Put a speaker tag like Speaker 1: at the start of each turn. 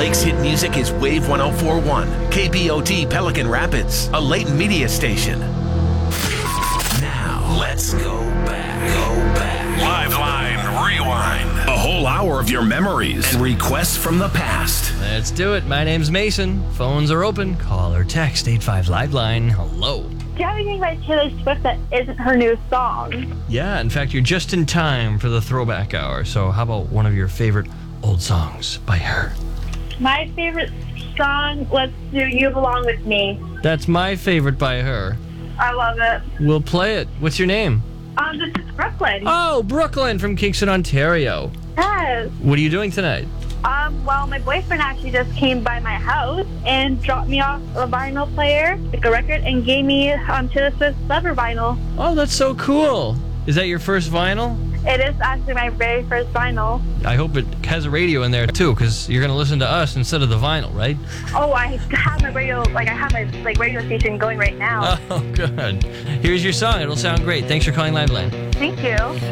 Speaker 1: Lake's hit music is Wave 104.1, KBOT Pelican Rapids, a Layton media station. Now, let's go back. Live Line Rewind. A whole hour of your memories and requests from the past.
Speaker 2: Let's do it. My name's Mason. Phones are open. Call or text 85 Live Line. Hello.
Speaker 3: Do you have anything by Taylor Swift that isn't her new song?
Speaker 2: Yeah, in fact, you're just in time for the throwback hour. So how about one of your favorite old songs by her?
Speaker 3: My favorite song, let's do You Belong With Me.
Speaker 2: That's my favorite by her.
Speaker 3: I love it.
Speaker 2: We'll play it. What's your name?
Speaker 3: This is Brooklyn.
Speaker 2: Oh, Brooklyn from Kingston, Ontario.
Speaker 3: Yes.
Speaker 2: What are you doing tonight?
Speaker 3: Well, my boyfriend actually just came by my house and dropped me off a vinyl player, like a record, and gave me Taylor Swift's Lover vinyl.
Speaker 2: Oh, that's so cool. Is that your first vinyl?
Speaker 3: It is actually my very first vinyl.
Speaker 2: I hope it has a radio in there too, because you're gonna listen to us instead of the vinyl, right?
Speaker 3: Oh, I have my radio, I have my radio station going right now.
Speaker 2: Oh, good. Here's your song. It'll sound great. Thanks for calling Live Line.
Speaker 3: Thank you.